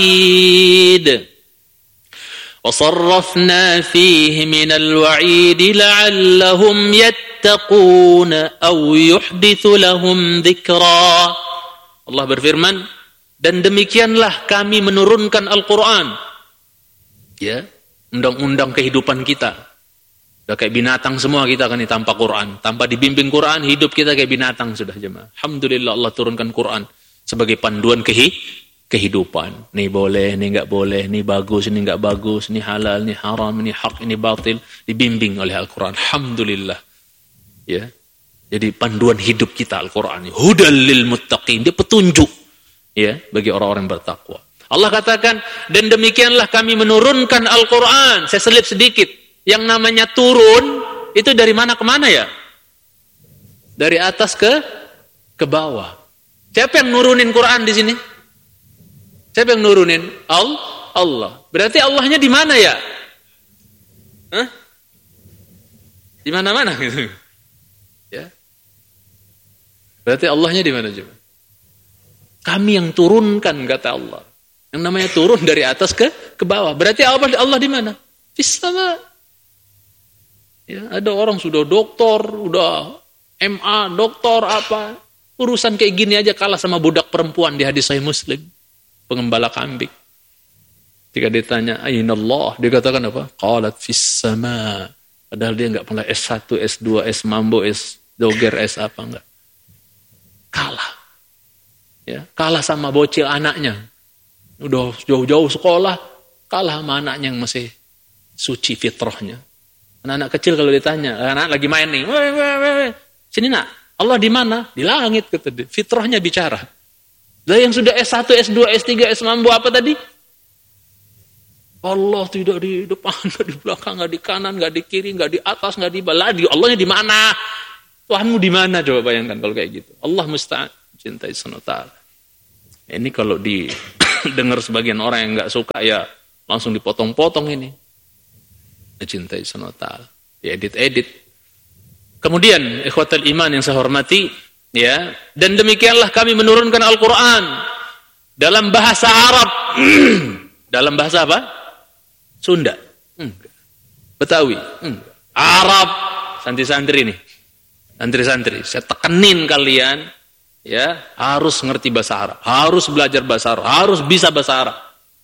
وصرفنا فيه من الوعيد لعلهم يتقون أو يحدث لهم ذكرا. Allah berfirman, dan demikianlah kami menurunkan Al-Quran, ya, undang-undang kehidupan kita. Udah kayak binatang semua kita kan tanpa Quran, tanpa dibimbing Quran hidup kita kayak binatang sudah jemaah. Alhamdulillah Allah turunkan Quran sebagai panduan kehidupan. Ini boleh, ini enggak boleh, ini bagus, ini enggak bagus, ini halal, ini haram, ini hak, ini batil, dibimbing oleh Al-Quran. Alhamdulillah. Ya. Jadi panduan hidup kita Al-Quran. Hudal lil muttaqin, dia petunjuk ya bagi orang-orang yang bertakwa. Allah katakan, dan demikianlah kami menurunkan Al-Quran. Saya selip sedikit. Yang namanya turun itu dari mana ke mana ya? Dari atas ke bawah. Siapa yang nurunin Quran di sini? Siapa yang nurunin? Allah. Berarti Allahnya di mana ya? Hah? Di mana-mana gitu. Ya. Berarti Allahnya di mana coba? Kami yang turunkan kata Allah. Yang namanya turun dari atas ke bawah. Berarti Allah di mana? Fis sama. Ya, ada orang sudah doktor, udah MA, doktor apa? Urusan kayak gini aja kalah sama budak perempuan di hadis Sahih Muslim. Pengembala kambing. Jika ditanya, Ainallah, dia katakan apa? Qalat fis sama. Padahal dia enggak pernah S1, S2, S Mambo, S Doger, S apa enggak. Kalah. Ya, kalah sama bocil anaknya. Udah jauh-jauh sekolah, kalah sama anaknya yang masih suci fitrahnya. Anak-anak kecil kalau ditanya, anak lagi main nih, sini nak, Allah di mana? Di langit, kata dia. Fitrahnya bicara. Lah yang sudah S1, S2, S3, S Mambo apa tadi? Allah tidak di depan, nggak di belakang, nggak di kanan, nggak di kiri, nggak di atas, nggak di bawah. Allahnya di mana? Tuhanmu di mana? Coba bayangkan kalau kayak gitu. Allah musta'an, cintai SWT. Ini kalau didengar sebagian orang yang nggak suka ya langsung dipotong-potong ini. Cintai SWT. Diedit-edit. Kemudian ikhwatal iman yang saya hormati, ya, dan demikianlah kami menurunkan Al-Quran dalam bahasa Arab. Dalam bahasa apa? Sunda. Betawi. Arab. Santri-santri nih. Santri-santri. Saya tekenin kalian, ya, harus ngerti bahasa Arab. Harus belajar bahasa Arab. Harus bisa bahasa Arab.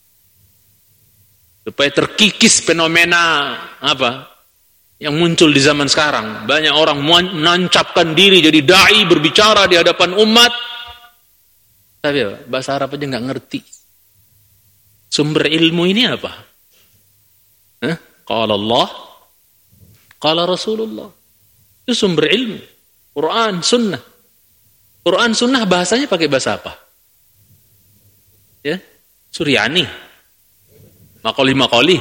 Supaya terkikis fenomena apa? Yang muncul di zaman sekarang. Banyak orang menancapkan diri jadi dai, berbicara di hadapan umat. Tapi apa? Bahasa Arab aja nggak ngerti. Sumber ilmu ini apa? Qala Allah, qala Rasulullah. Itu sumber ilmu. Quran, sunnah. Quran, sunnah bahasanya pakai bahasa apa? Ya, Suryani. Makoli.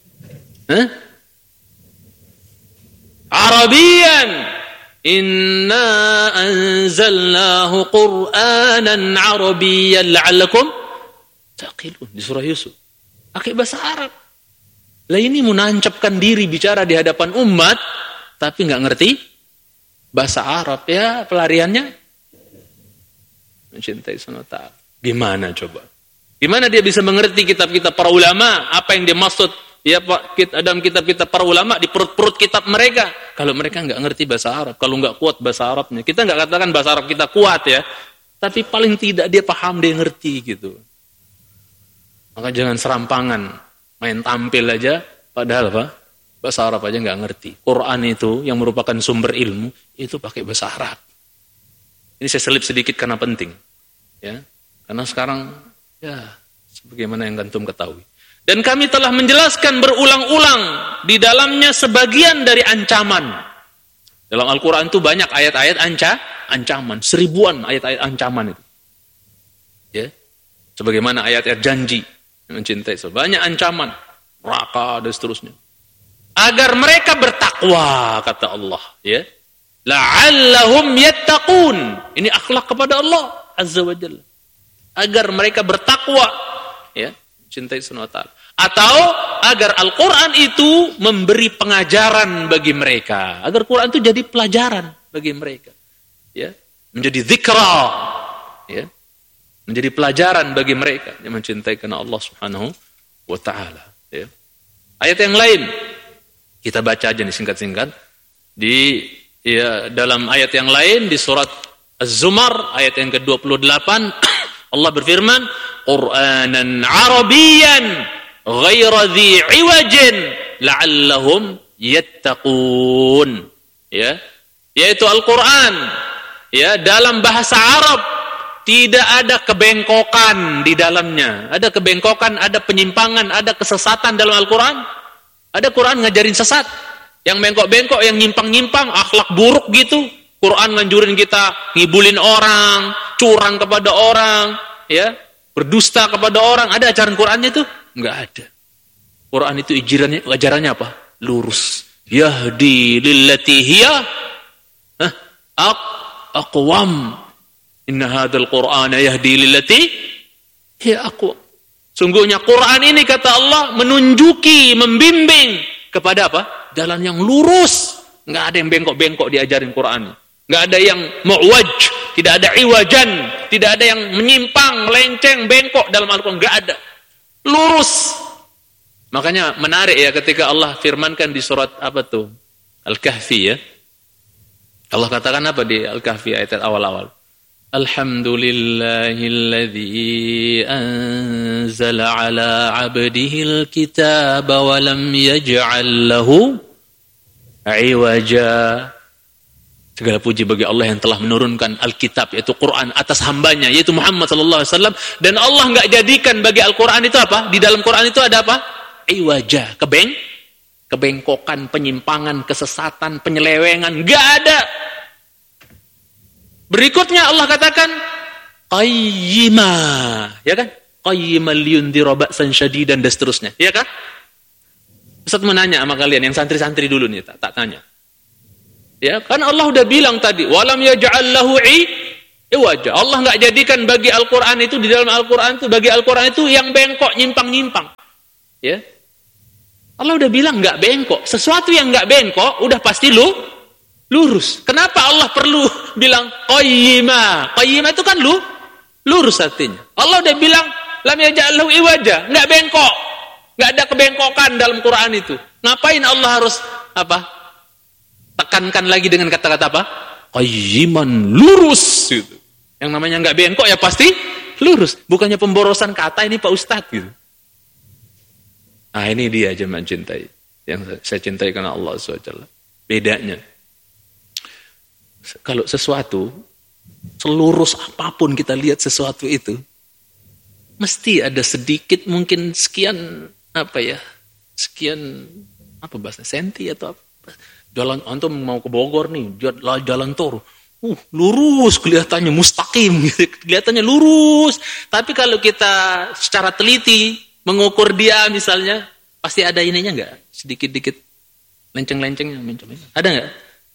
Arabian. Inna anzalnahu Qur'anan Arabiyyan la'allakum taqilun. Di surah Yusuf. Pakai bahasa Arab. Lah ini menancapkan diri bicara di hadapan umat, tapi nggak ngerti bahasa Arab. Ya pelariannya mencintai sonata. Gimana coba? Gimana dia bisa mengerti kitab-kitab para ulama? Apa yang dia maksud? Ya Pak, dalam kitab-kitab para ulama di perut-perut kitab mereka. Kalau mereka nggak ngerti bahasa Arab, kalau nggak kuat bahasa Arabnya, kita nggak katakan bahasa Arab kita kuat ya, tapi paling tidak dia paham, dia ngerti gitu. Maka jangan serampangan, main tampil aja, padahal apa? Bahasa Arab aja nggak ngerti. Quran itu yang merupakan sumber ilmu itu pakai bahasa Arab. Ini saya selip sedikit karena penting, ya, karena sekarang ya sebagaimana yang antum ketahui. Dan kami telah menjelaskan berulang-ulang di dalamnya sebagian dari ancaman. Dalam Al-Quran itu banyak ayat-ayat ancaman. 1000-an ayat-ayat ancaman itu. Ya. Sebagaimana ayat-ayat janji. Mencintai. Banyak ancaman. Neraka dan seterusnya. Agar mereka bertakwa, kata Allah. Ya. La'allahum yattaqun. Ini akhlak kepada Allah Azza wa Jalla. Agar mereka bertakwa. Ya. Cintai SWT. Atau agar Al-Quran itu memberi pengajaran bagi mereka. Agar Quran itu jadi pelajaran bagi mereka. Ya. Menjadi zikra. Ya. menjadi pelajaran bagi mereka yang mencintai karena Allah Subhanahu wa taala, ya. Ayat yang lain kita baca aja nih singkat-singkat. Dalam ayat yang lain di surat Az-Zumar ayat yang ke-28 Allah berfirman, Qur'anan Arabiyyan ghaira dhi iwajin la'allahum yattaqun. Ya, yaitu Al-Qur'an, ya, dalam bahasa Arab, tidak ada kebengkokan di dalamnya. Ada kebengkokan, ada penyimpangan, ada kesesatan dalam Al-Qur'an. Ada Quran ngajarin sesat, yang bengkok-bengkok, yang nyimpang-nyimpang, akhlak buruk gitu. Quran nganjurin kita ngibulin orang, curang kepada orang, ya, berdusta kepada orang. Ada ajaran Qurannya itu? Enggak ada. Quran itu ajarannya apa? Lurus. Yahdi lillati hiya aqwam. Inna hadzal Qur'ana yahdi lillati hiya aqwam. Sungguhnya Quran ini, kata Allah, menunjuki, membimbing kepada apa? Jalan yang lurus. Enggak ada yang bengkok-bengkok diajarin Quran. Enggak ada yang mu'waj, tidak ada iwajan, tidak ada yang menyimpang, melenceng, bengkok dalam Al-Quran. Enggak ada. Lurus. Makanya menarik ya ketika Allah firmankan di surat apa tuh? Al-Kahfi, ya. Allah katakan apa di Al-Kahfi ayat awal-awal? Alhamdulillahilladzi anzala ala 'abdihil kitaba wa lam yaj'al lahu 'iwaja. Segala puji bagi Allah yang telah menurunkan Alkitab, yaitu Quran, atas hambanya, yaitu Muhammad sallallahu alaihi wasallam, dan Allah enggak jadikan bagi Al-Quran itu apa? Di dalam Quran itu ada apa? Iwaja, kebengkokan, penyimpangan, kesesatan, penyelewengan, enggak ada. Berikutnya Allah katakan qayyima, ya kan? Qayyiman liyundhira ba'san syadidan dan seterusnya, ya kan? Ustaz mau nanya sama kalian yang santri-santri dulu nih, tak tanya. Ya, kan Allah udah bilang tadi, walam yaj'al lahu iwaja. Allah enggak jadikan bagi Al-Qur'an itu, di dalam Al-Qur'an itu, bagi Al-Qur'an itu yang bengkok, nyimpang-nyimpang. Ya. Allah udah bilang enggak bengkok. Sesuatu yang enggak bengkok udah pasti lurus. Kenapa Allah perlu bilang qayyima? Qayyima itu kan lurus artinya. Allah udah bilang lam yaj'al lahu iwaja, enggak bengkok. Enggak ada kebengkokan dalam Quran itu. Ngapain Allah harus apa? Tekankan lagi dengan kata-kata apa? Qayyiman, lurus gitu. Yang namanya enggak bengkok ya pasti lurus. Bukannya pemborosan kata ini Pak Ustadz gitu. Nah, ini dia jemaah cintai. Yang saya cintai karena Allah SWT. Bedanya. Kalau sesuatu, selurus apapun kita lihat sesuatu itu, mesti ada sedikit, mungkin sekian, sekian, bahasa senti atau apa. Jalan, antum mau ke Bogor nih, jalan tol, lurus kelihatannya, mustaqim, gitu. Kelihatannya lurus. Tapi kalau kita secara teliti mengukur dia misalnya, pasti ada ininya enggak? Sedikit-dikit lenceng-lencengnya, ada enggak?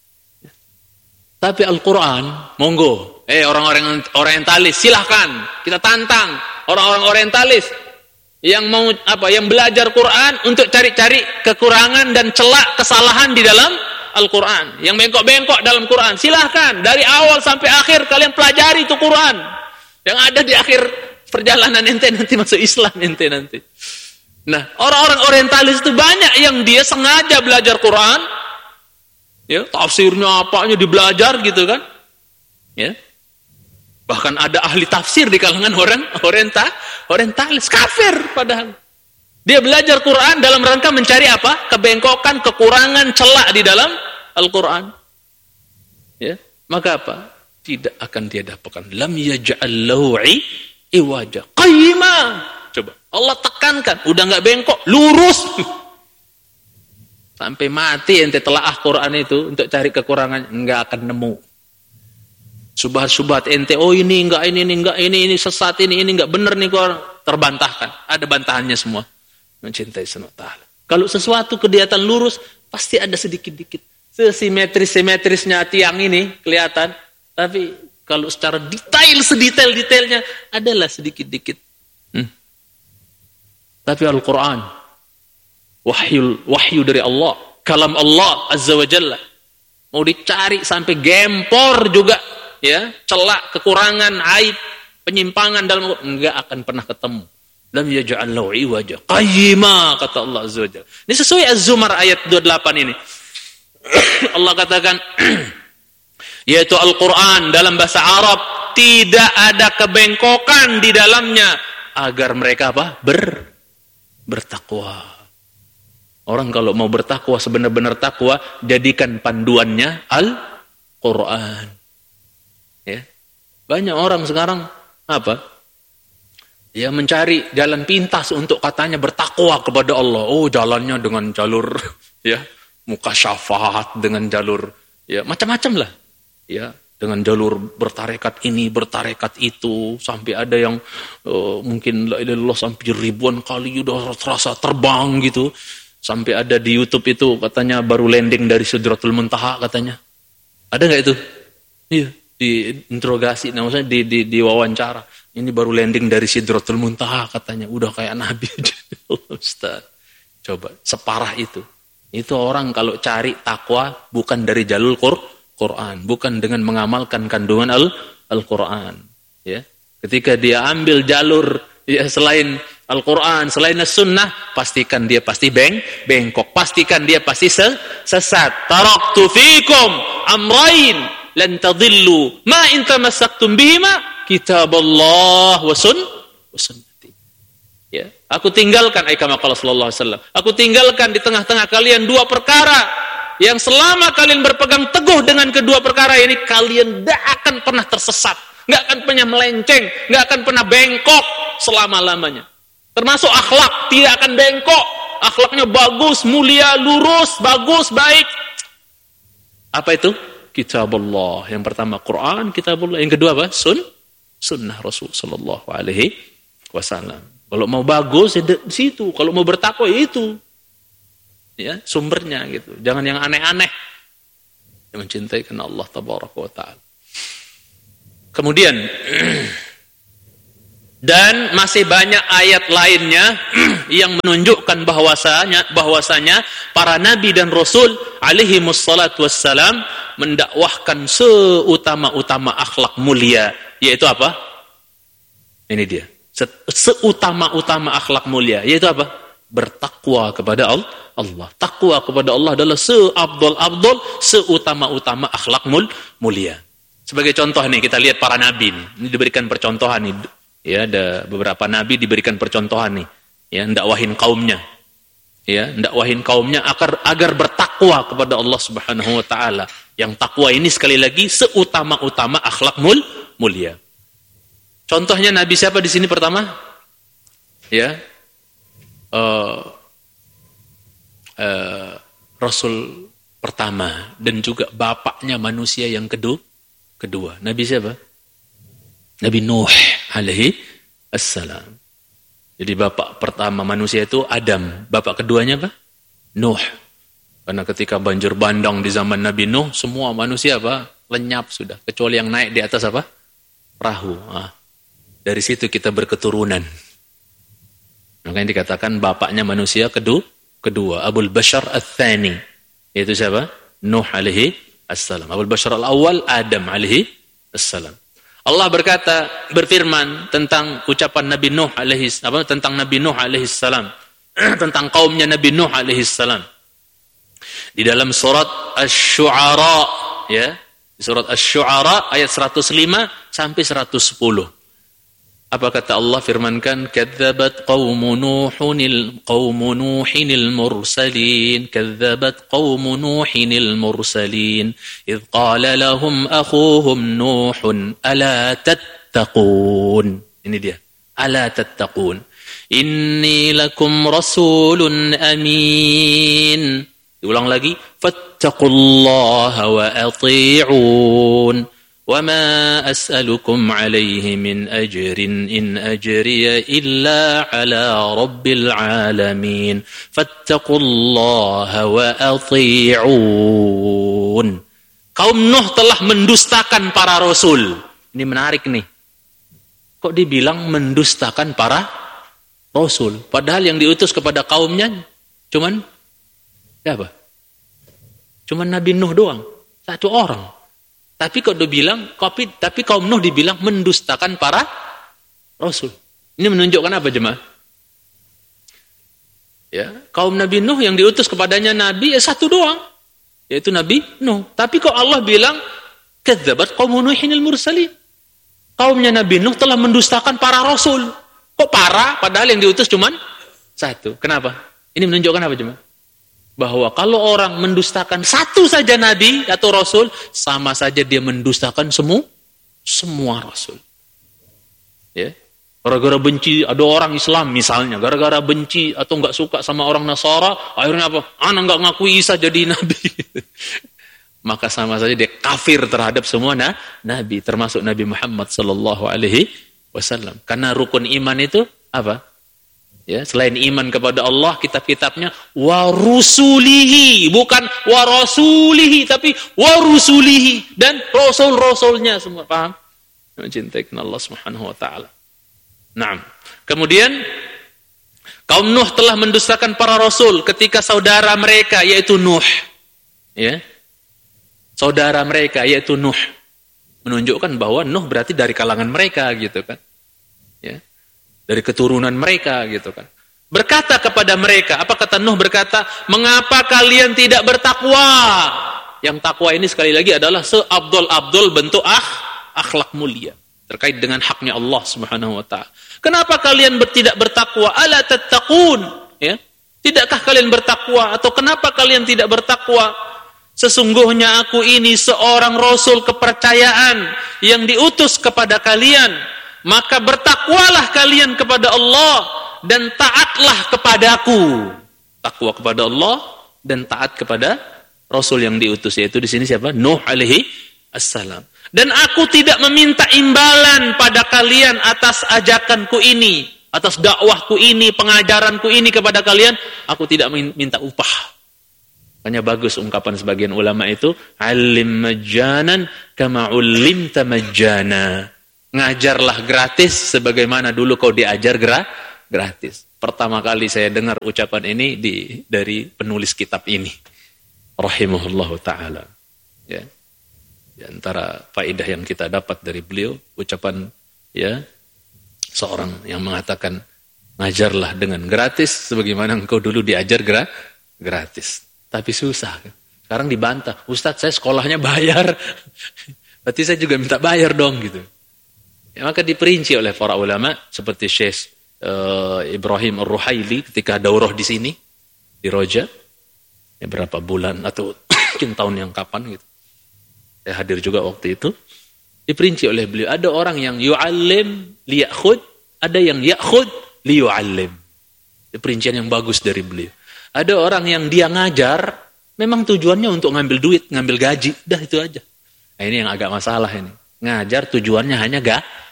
Tapi Al-Quran, monggo, orang-orang orientalis, silahkan kita tantang orang-orang orientalis yang mau yang belajar Quran untuk cari-cari kekurangan dan celak kesalahan di dalam Al-Quran, yang bengkok-bengkok dalam Quran, silahkan dari awal sampai akhir kalian pelajari itu Quran. Yang ada di akhir perjalanan ente nanti masuk Islam ente nanti. Nah, orang-orang orientalis itu banyak yang dia sengaja belajar Quran, ya, tafsirnya apanya dibelajar gitu kan, ya. Bahkan ada ahli tafsir di kalangan orang orientalis, kafir padahal. Dia belajar Quran dalam rangka mencari apa? Kebengkokan, kekurangan, celak di dalam Al-Quran. Ya, maka apa? Tidak akan dia dapatkan. Lam yaj'al lahu iwaja. Qayyima. Coba, Allah tekankan, udah enggak bengkok, lurus. Sampai mati ente telaah Quran itu untuk cari kekurangan, enggak akan nemu. Subhat-subhat ente, ini enggak, ini sesat, ini enggak benar nih Quran, terbantahkan. Ada bantahannya semua. Mencintai SWT. Kalau sesuatu kelihatan lurus, pasti ada sedikit-dikit. Sesimetris-simetrisnya tiang ini kelihatan. Tapi kalau secara detail, sedetail-detailnya, adalah sedikit-dikit. Tapi Al-Quran, wahyu dari Allah, kalam Allah Azza wa Jalla, mau dicari sampai gempor juga, ya, celak, kekurangan, aib, penyimpangan dalam enggak akan pernah ketemu. Lam yaj'al lahu iwaja qayyima, kata Allah Azza wa Jalla. Ini sesuai Az-Zumar ayat 28 ini. Allah katakan yaitu Al-Qur'an dalam bahasa Arab tidak ada kebengkokan di dalamnya agar mereka apa? Bertakwa. Orang kalau mau bertakwa sebenar-benar takwa, jadikan panduannya Al-Qur'an. Ya. Banyak orang sekarang apa? Ya mencari jalan pintas untuk katanya bertakwa kepada Allah. Oh, jalannya dengan jalur ya mukasyafat, dengan jalur ya macam-macam lah. Ya, dengan jalur bertarekat ini, bertarekat itu, sampai ada yang mungkin la ilaha illallah sampai ribuan kali udah terasa terbang gitu. Sampai ada di YouTube itu katanya baru landing dari Sidratul Muntaha katanya. Ada enggak itu? Iya, diinterogasi, maksudnya di wawancara. Ini baru landing dari Sidratul Muntaha katanya. Udah kayak Nabi aja. Ustaz. Coba, separah itu. Itu orang kalau cari takwa bukan dari jalur Quran. Bukan dengan mengamalkan kandungan Al-Quran. Ya. Ketika dia ambil jalur ya, selain Al-Quran, selain As-Sunnah, pastikan dia pasti bengkok. Pastikan dia pasti sesat. Taraktu fikum amrain lan tadillu ma in tamassaktum bihima kitab Allah wa sunnati. Ya, aku tinggalkan kama qala sallallahu alaihi wasallam. Aku tinggalkan di tengah-tengah kalian dua perkara yang selama kalian berpegang teguh dengan kedua perkara ini kalian tidak akan pernah tersesat, enggak akan pernah melenceng, enggak akan pernah bengkok selama-lamanya. Termasuk akhlak, tidak akan bengkok. Akhlaknya bagus, mulia, lurus, bagus, baik. Apa itu? Kitabullah. Yang pertama Quran, kitabullah. Yang kedua apa? Sunnah Rasul sallallahu alaihi wasallam. Kalau mau bagus ya di situ, kalau mau bertakwa ya itu. Ya, sumbernya gitu. Jangan yang aneh-aneh. Yang mencintai karena Allah tabaraka wa taala. Kemudian dan masih banyak ayat lainnya yang menunjukkan bahwasanya para nabi dan rasul alaihi wassalatu wassalam mendakwahkan seutama-utama akhlak mulia, yaitu apa? Ini dia. Seutama-utama akhlak mulia, yaitu apa? Bertakwa kepada Allah. Takwa kepada Allah adalah seabdol-abdol, seutama-utama akhlak mulia. Sebagai contoh nih, kita lihat para nabi nih. Ini diberikan percontohan nih. Ya, ada beberapa nabi diberikan percontohan nih. Ya, ndakwahin kaumnya. Ya, ndakwahin kaumnya agar bertakwa kepada Allah Subhanahu wa taala. Yang takwa ini sekali lagi seutama-utama akhlak mulia. Contohnya nabi siapa di sini pertama? Ya. Rasul pertama dan juga bapaknya manusia yang kedua. Nabi siapa? Nabi Nuh alaihi assalam. Jadi bapak pertama manusia itu Adam. Bapak keduanya apa? Nuh. Karena ketika banjir bandang di zaman Nabi Nuh, semua manusia apa? Lenyap sudah. Kecuali yang naik di atas apa? Perahu. Dari situ kita berketurunan. Makanya dikatakan bapaknya manusia kedua. Abul Bashar Al-Thani. Yaitu siapa? Nuh alaihi assalam. Abul Bashar Al-Awwal Adam alaihi assalam. Allah berfirman tentang ucapan Nabi Nuh tentang Nabi Nuh alaihi salam, tentang kaumnya Nabi Nuh alaihi salam. Di dalam surat Asy-Syu'ara, ya, di surat Asy-Syu'ara ayat 105 sampai 110. Apa kata Allah firmankan? Kadzabat qaumu Nuhinil mursalin. Kadzabat qaumu Nuhinil mursalin. Idh qala lahum akhuhum Nuhun ala tattaqun. Ini dia. Ala tattaqun. Inni lakum rasulun amin. Diulang lagi. Fattaqullaha wa ati'un. وَمَا أَسْأَلُكُمْ عَلَيْهِ مِنْ أَجْرٍ إِنْ أَجْرِيَ إِلَّا عَلَى رَبِّ الْعَالَمِينَ فَاتَّقُوا اللَّهَ وَأَطِيعُونَ. Kaum Nuh telah mendustakan para rasul. Ini menarik nih. Kok dibilang mendustakan para rasul? Padahal yang diutus kepada kaumnya cuman siapa? Cuman Nabi Nuh doang. Satu orang. Tapi kok dibilang, tapi kaum Nuh dibilang mendustakan para rasul. Ini menunjukkan apa jemaah? Ya, kaum Nabi Nuh yang diutus kepadanya nabi satu doang, yaitu Nabi Nuh. Tapi kok Allah bilang kadzabat qaum Nuhin al-mursalin. Kaumnya Nabi Nuh telah mendustakan para rasul. Kok para? Padahal yang diutus cuman satu. Kenapa? Ini menunjukkan apa jemaah? Bahwa kalau orang mendustakan satu saja nabi atau rasul, sama saja dia mendustakan semua rasul. Ya. Gara-gara benci, ada orang Islam misalnya, gara-gara benci atau nggak suka sama orang Nasara, akhirnya apa? Anak nggak ngakui Isa jadi nabi. Maka sama saja dia kafir terhadap semua nabi, termasuk Nabi Muhammad sallallahu alaihi wasallam. Karena rukun iman itu apa? Ya, selain iman kepada Allah, kitab-kitabnya wa rusulihi, bukan wa rasulihi, tapi wa rusulihi, dan rasul-rasulnya semua, paham? Mencintai Allah Subhanahu wa taala. Naam. Kemudian kaum Nuh telah mendustakan para rasul ketika saudara mereka yaitu Nuh. Ya. Saudara mereka yaitu Nuh. Menunjukkan bahwa Nuh berarti dari kalangan mereka gitu kan. Ya. Dari keturunan mereka gitu kan. Berkata kepada mereka, apa kata Nuh berkata, "Mengapa kalian tidak bertakwa?" Yang takwa ini sekali lagi adalah seabdul-abdul bentuk akhlak mulia terkait dengan haknya Allah Subhanahu wa taala. Kenapa kalian tidak bertakwa? Ala tattaqun, ya? Tidakkah kalian bertakwa atau kenapa kalian tidak bertakwa? Sesungguhnya aku ini seorang rasul kepercayaan yang diutus kepada kalian, maka bertakwalah kalian kepada Allah dan taatlah kepadaku. Takwa kepada Allah dan taat kepada rasul yang diutus, yaitu di sini siapa? Nuh alaihi assalam. Dan aku tidak meminta imbalan pada kalian atas ajakanku ini, atas dakwahku ini, pengajaranku ini kepada kalian. Aku tidak minta upah. Hanya bagus ungkapan sebagian ulama itu, alim majjanan kama ulimta majjana. Ngajarlah gratis sebagaimana dulu kau diajar gratis. Pertama kali saya dengar ucapan ini dari penulis kitab ini, rahimahullahu taala. Ya. Di antara faedah yang kita dapat dari beliau, ucapan ya seorang yang mengatakan ngajarlah dengan gratis sebagaimana engkau dulu diajar gratis. Tapi susah. Sekarang dibantah, Ustadz saya sekolahnya bayar. Berarti saya juga minta bayar dong gitu. Ya, maka diperinci oleh para ulama seperti Syekh Ibrahim Ar-Ruhaili ketika daurah di sini di Roja, ya berapa bulan atau mungkin tahun yang kapan gitu. Saya hadir juga waktu itu. Diperinci oleh beliau. Ada orang yang yu'allim liyakhud, ada yang yakhud liyu'allim. Itu perincian yang bagus dari beliau. Ada orang yang dia ngajar, memang tujuannya untuk ngambil duit, ngambil gaji. Dah itu aja. Nah, ini yang agak masalah ini. Ngajar tujuannya hanya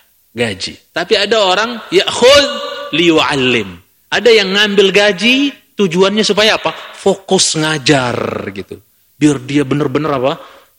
gaji. Tapi ada orang yakhud liyu'allim. Ada yang ngambil gaji, tujuannya supaya apa? Fokus ngajar gitu. Biar dia benar-benar apa?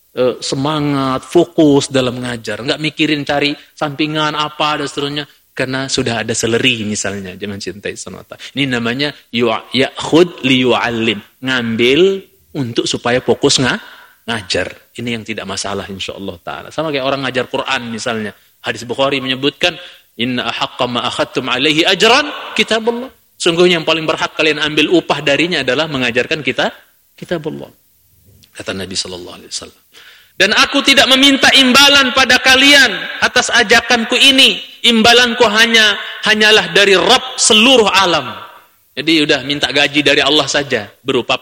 Semangat, fokus dalam ngajar, nggak mikirin cari sampingan apa dan seterusnya, karena sudah ada seleri misalnya. Jangan cintai sonata. Ini namanya ya'khud liyu'allim, ngambil untuk supaya fokus ngajar. Ini yang tidak masalah insyaallah taala. Sama kayak orang ngajar Quran misalnya. Hadis Bukhari menyebutkan, inna ahaqqa ma akhadtum alaihi ajran kitabullah. Sungguhnya yang paling berhak kalian ambil upah darinya adalah mengajarkan kitabullah. Kata Nabi sallallahu alaihi wasallam. Dan aku tidak meminta imbalan pada kalian atas ajakanku ini. Imbalanku hanyalah dari Rabb seluruh alam. Jadi udah minta gaji dari Allah saja berupa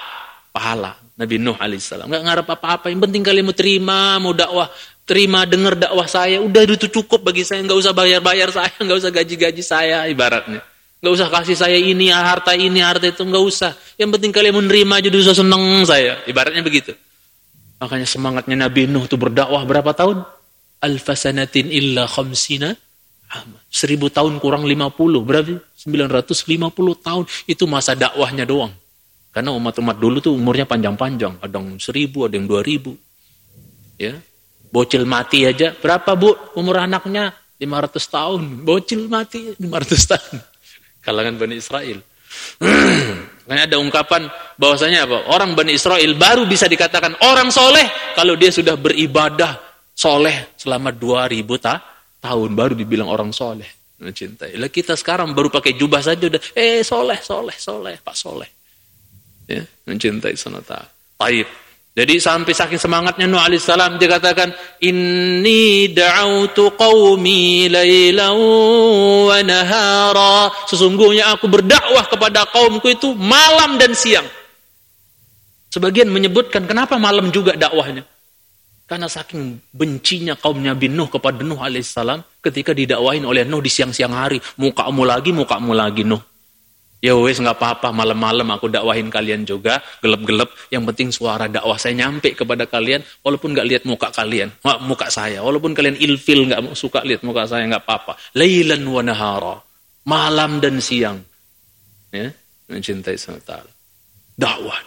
pahala. Nabi Nuh alaihissalam enggak ngarep apa-apa, yang penting kalian mau terima, mau dakwah, terima dengar dakwah saya, udah itu cukup bagi saya, enggak usah bayar-bayar saya, enggak usah gaji-gaji saya ibaratnya. Enggak usah kasih saya ini, harta itu, enggak usah. Yang penting kalian menerima aja udah seneng saya. Ibaratnya begitu. Makanya semangatnya Nabi Nuh itu berdakwah berapa tahun? Alfasanatin illa khamsina. 1000 tahun kurang 50. Berarti 950 tahun. Itu masa dakwahnya doang. Karena umat-umat dulu tuh umurnya panjang-panjang. Ada yang 1000, ada yang 2000. Ya. Bocil mati aja. Berapa bu umur anaknya? 500 tahun. Bocil mati 500 tahun. Kalangan Bani Israel. Karena ada ungkapan bahwasanya apa? Orang Bani Israel baru bisa dikatakan orang soleh kalau dia sudah beribadah soleh selama 2000 tahun baru dibilang orang soleh. mencintai. Lah kita sekarang baru pakai jubah saja udah soleh, Pak Soleh. Ya, mencintai sonata. Taib. Jadi sampai saking semangatnya Nuh alaihissalam dia katakan, inni da'autu qaumi lailan wa nahara. Sesungguhnya aku berdakwah kepada kaumku itu malam dan siang. Sebagian menyebutkan kenapa malam juga dakwahnya? Karena saking bencinya kaum Nabi Nuh kepada Nuh alaihissalam ketika didakwahin oleh Nuh di siang-siang hari, mukamu lagi Nuh. Ya wes nggak apa-apa, malam-malam aku dakwahin kalian juga, gelap-gelap. Yang penting suara dakwah saya nyampe kepada kalian, walaupun nggak lihat muka kalian, muka saya. Walaupun kalian ilfil nggak suka lihat muka saya nggak apa-apa. Lailan wa nahara, malam dan siang. Ya, mencintai SWT. Dakwah.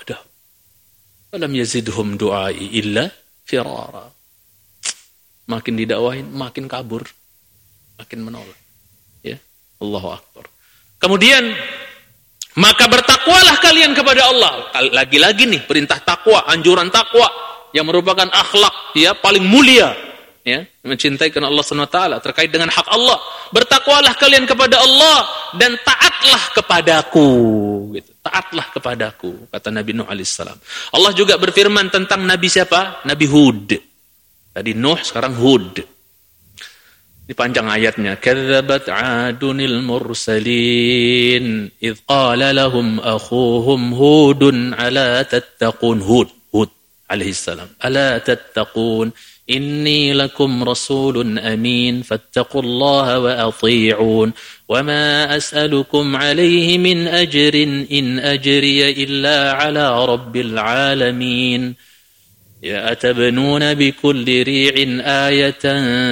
Falam yazidhum du'ai illa firara. Makin didakwahin, makin kabur, makin menolak. Ya, Allahu Akbar. Kemudian, maka bertakwalah kalian kepada Allah. Lagi-lagi nih, perintah takwa, anjuran takwa, yang merupakan akhlak ya paling mulia. Ya, mencintai karena Allah SWT, terkait dengan hak Allah. Bertakwalah kalian kepada Allah, dan taatlah kepadaku. Gitu. Taatlah kepadaku, kata Nabi Nuh alaihissalam. Allah juga berfirman tentang Nabi siapa? Nabi Hud. Tadi Nuh, sekarang Hud. Dipanjang ayatnya. Kadzabat 'adunil mursalin idh qala lahum akhuhum Hudun ala tattaqun. Hud alaihi salam. Ala tattaqun inni lakum rasulun amin fattaqullaha wa athi'un wa ma as'alukum 'alaihi min ajrin in ajriya illa 'ala rabbil 'alamin. يا أتبنون بكل ريع آية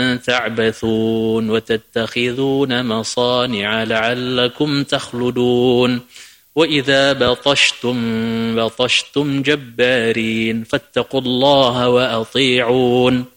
تعبثون وتتخذون مصانع لعلكم تخلدون وإذا بطشتم جبارين فاتقوا الله وأطيعون